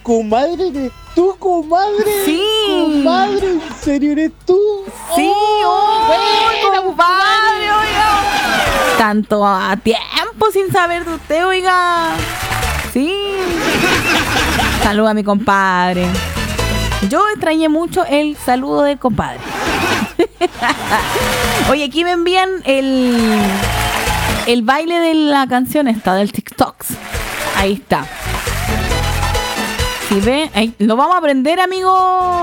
comadre, ¿eres tú, comadre? Sí. Comadre, ¿en serio eres tú? Sí, bueno, compadre, oiga. Tanto a tiempo sin saber de usted, oiga. Sí. Saluda a mi compadre. Yo extrañé mucho el saludo del compadre. Oye, aquí me envían el baile de la canción esta, del TikTok. Ahí está. Si ve, ahí, lo vamos a aprender, amigo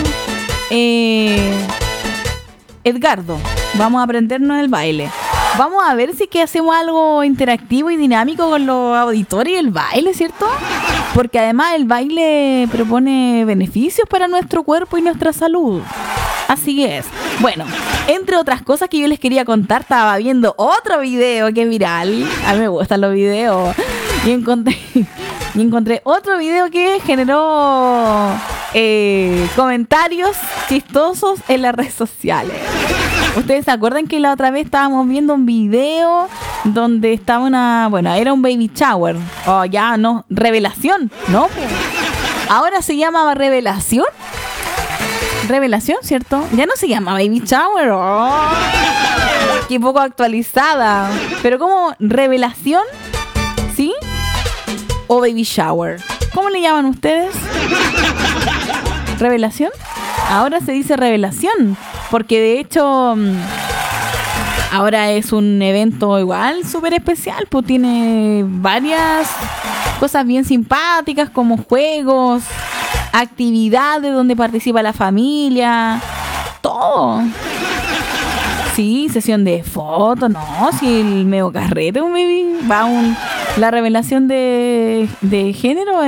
Edgardo. Vamos a aprendernos el baile. Vamos a ver si que hacemos algo interactivo y dinámico con los auditores y el baile, ¿cierto? Porque además el baile propone beneficios para nuestro cuerpo y nuestra salud. Así es. Bueno, entre otras cosas que yo les quería contar, estaba viendo otro video que es viral. A mí me gustan los videos. Y encontré otro video que generó comentarios chistosos en las redes sociales. ¿Ustedes se acuerdan que la otra vez estábamos viendo un video donde estaba era un baby shower? O ya no, revelación, ¿no? Ahora se llama revelación. Revelación, ¿cierto? Ya no se llama baby shower. Oh, qué poco actualizada. Pero como revelación, ¿sí? O baby shower. ¿Cómo le llaman ustedes? ¿Revelación? Ahora se dice revelación. Porque de hecho ahora es un evento igual súper especial. Pues tiene varias cosas bien simpáticas como juegos, actividades donde participa la familia, todo. Sí, sesión de fotos, no, si el medio carrete, un baby, la revelación de género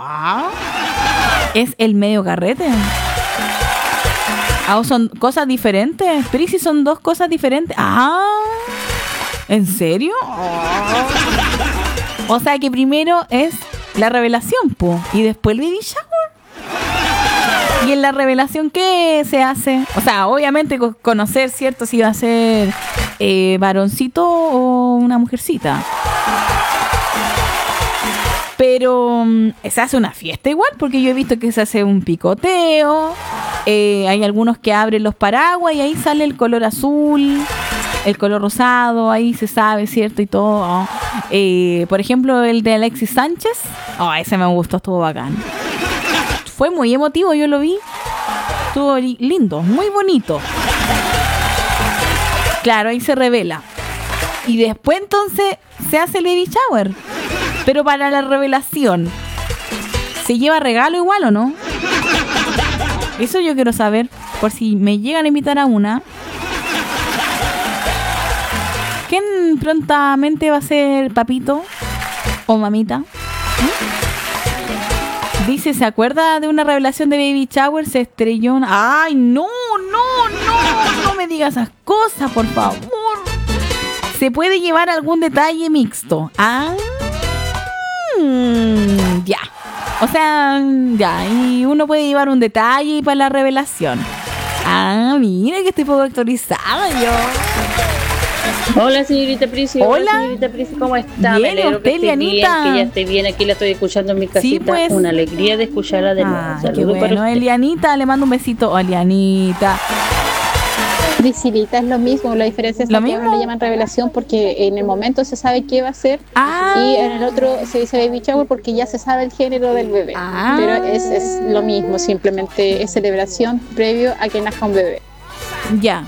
es el medio carrete. Ah, son cosas diferentes. Pero ¿y si son dos cosas diferentes? Ah, ¿en serio? O sea que primero es la revelación, po, y después el baby shower. ¿Y en la revelación qué se hace? O sea, obviamente conocer, ¿cierto? Si va a ser varoncito o una mujercita. Pero se hace una fiesta igual, porque yo he visto que se hace un picoteo. Hay algunos que abren los paraguas y ahí sale el color azul, el color rosado, ahí se sabe, ¿cierto? Y todo. Por ejemplo, el de Alexis Sánchez. Ese me gustó, estuvo bacán. Fue muy emotivo, yo lo vi. Estuvo lindo, muy bonito. Claro, ahí se revela. Y después entonces se hace el baby shower. Pero para la revelación, ¿se lleva regalo igual o no? Eso yo quiero saber, por si me llegan a invitar a una. ¿Quién prontamente va a ser papito o mamita? Dice, ¿se acuerda de una revelación de baby shower? Se estrelló una... ¡Ay, no me digas esas cosas, por favor! ¿Se puede llevar algún detalle mixto? Ya. O sea, ya, y uno puede llevar un detalle para la revelación. Mira que estoy poco actualizada yo. Hola, señorita Prisi. Hola, señorita Prisi, ¿cómo está? Bien, me alegro usted, que esté Elianita. bien, que ya esté bien. Aquí la estoy escuchando en mi casita. Sí, pues. Una alegría de escucharla de nuevo. Qué Saludos para bueno, usted. Elianita, le mando un besito. Oh, Elianita. Priscilita, es lo mismo, la diferencia es ¿Lo que mismo? a uno le llaman revelación porque en el momento se sabe qué va a ser y en el otro se dice baby shower porque ya se sabe el género del bebé. Pero es lo mismo, simplemente es celebración previo a que nazca un bebé. Ya.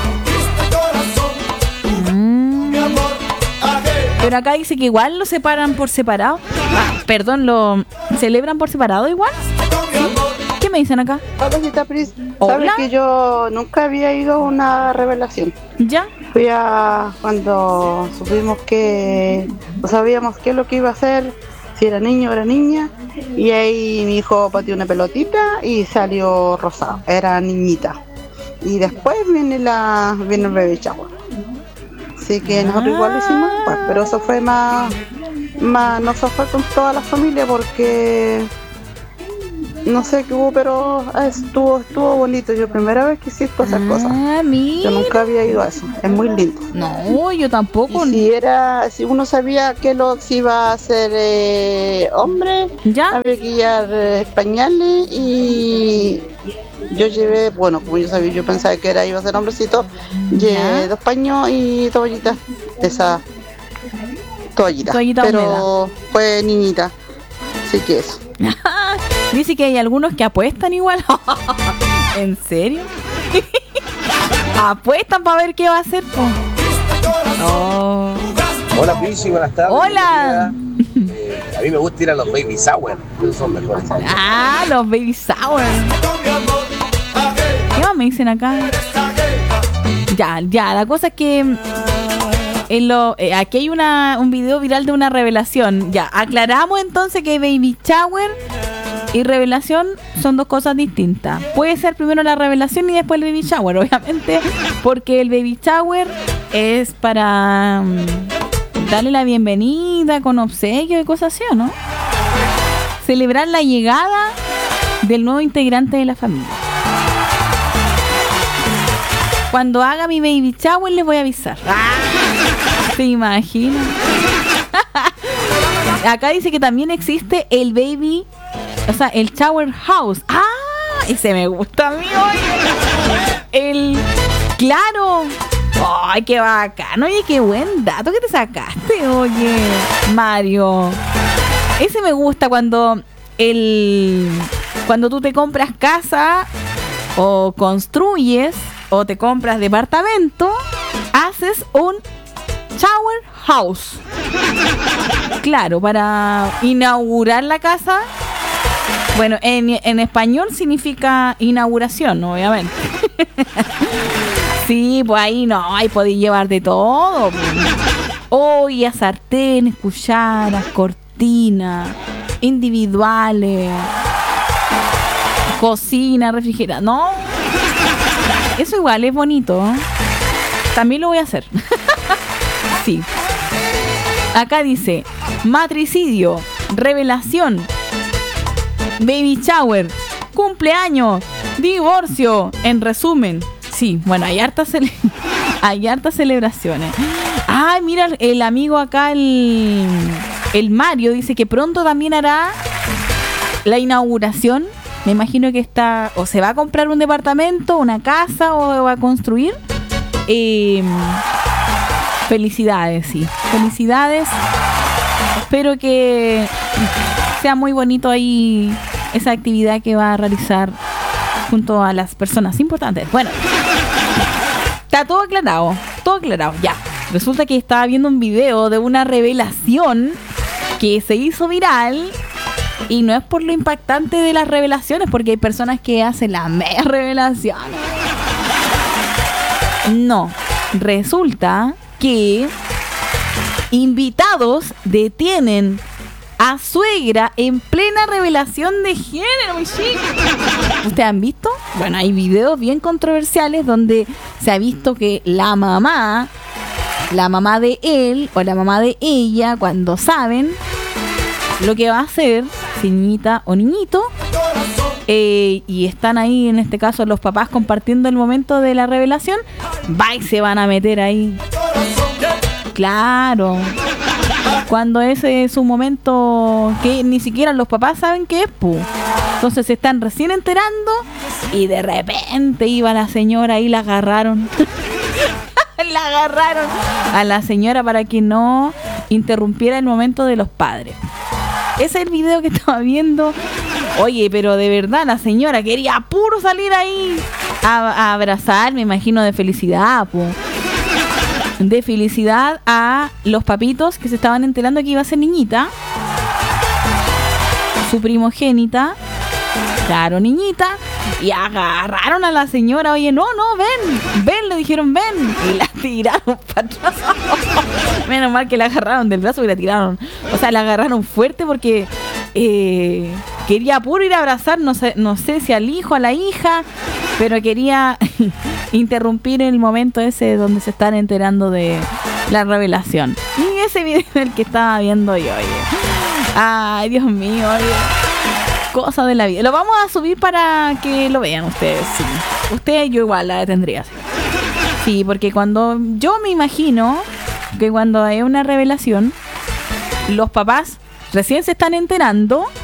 Pero acá dice que igual lo separan por separado. Perdón, lo celebran por separado igual. ¿Sí? ¿Qué me dicen acá? Hola, Pris. Hola. Sabes que yo nunca había ido a una revelación. ¿Ya? Fui a cuando supimos que no sabíamos qué es lo que iba a hacer, si era niño o era niña, y ahí mi hijo pateó una pelotita y salió rosado, era niñita. Y después viene el baby shower. Así que nosotros igual lo hicimos, pues, pero eso fue más no se fue con toda la familia porque no sé qué hubo, pero estuvo bonito. Yo primera vez que hiciste esas cosas. Mira. Yo nunca había ido a eso. Es muy lindo. No, yo tampoco. Y si uno sabía que si iba a ser hombre, ¿Ya? había que llevar pañales y yo llevé, bueno, como yo sabía, yo pensaba que iba a ser hombrecito, llevé 2 paños y toallitas, esa toallita, pero húmeda. Fue niñita, así que eso. Dice que hay algunos que apuestan igual. ¿En serio? Apuestan para ver qué va a hacer. Oh. Hola, Pichi, buenas tardes. Hola. A mí me gusta ir a los baby shower, pero son mejores. Los baby shower. ¿Qué más me dicen acá? Ya, la cosa es que aquí hay un video viral de una revelación. Ya, aclaramos entonces que baby shower y revelación son 2 cosas distintas. Puede ser primero la revelación y después el baby shower, obviamente, porque el baby shower es para darle la bienvenida con obsequio y cosas así, ¿no? Celebrar la llegada del nuevo integrante de la familia. Cuando haga mi baby shower les voy a avisar. ¿Se imaginan? Acá dice que también existe el baby, o sea, el shower house. Ese me gusta a mí, oye. Claro. Ay, qué bacán. Oye, qué buen dato que te sacaste, oye, Mario. Ese me gusta cuando tú te compras casa o construyes o te compras departamento, haces un shower house. Claro, para inaugurar la casa. Bueno, en español significa inauguración, obviamente. Sí, pues ahí podéis llevar de todo. Olla, sartenes, cucharas, cortinas, individuales, cocina, refrigerador. No, eso igual es bonito. También lo voy a hacer. Sí. Acá dice matricidio, revelación, baby shower, cumpleaños, divorcio. En resumen, sí, bueno, hay hartas celebraciones. Mira, el amigo acá, el Mario, dice que pronto también hará la inauguración. Me imagino que o se va a comprar un departamento, una casa, o va a construir. Felicidades, sí. Felicidades. Espero que sea muy bonito ahí esa actividad que va a realizar junto a las personas importantes. Bueno, está todo aclarado, ya. Resulta que estaba viendo un video de una revelación que se hizo viral. Y no es por lo impactante de las revelaciones, porque hay personas que hacen la mega revelación. No, resulta que invitados detienen a suegra en plena revelación de género, mi chico. ¿Ustedes han visto? Bueno, hay videos bien controversiales donde se ha visto que la mamá de él o la mamá de ella, cuando saben lo que va a hacer, si niñita o niñito, y están ahí, en este caso los papás compartiendo el momento de la revelación, y se van a meter ahí. Claro, cuando ese es un momento que ni siquiera los papás saben qué es, entonces se están recién enterando y de repente iba la señora y la agarraron. La agarraron a la señora para que no interrumpiera el momento de los padres. Ese es el video que estaba viendo. Oye, pero de verdad la señora quería puro salir ahí a abrazar, me imagino, de felicidad, de felicidad a los papitos que se estaban enterando que iba a ser niñita, su primogénita. Claro, niñita. Y agarraron a la señora. Oye, no, ven, le dijeron ven. Y la tiraron para atrás. Menos mal que la agarraron del brazo y la tiraron. O sea, la agarraron fuerte porque quería puro ir a abrazar, no sé si al hijo, a la hija, pero quería interrumpir el momento ese donde se están enterando de la revelación. Y ese video es el que estaba viendo yo, oye. Ay, Dios mío, oye. Cosas de la vida. Lo vamos a subir para que lo vean ustedes. Sí. Ustedes, yo igual la tendría. Sí, porque cuando yo me imagino que cuando hay una revelación, los papás recién se están enterando